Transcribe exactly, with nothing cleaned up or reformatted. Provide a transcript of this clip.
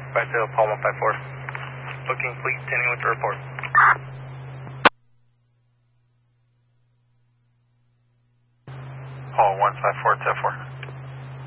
Five zero, Paul one five four. Booking fleet, tending with the report. Paul one five four, T four.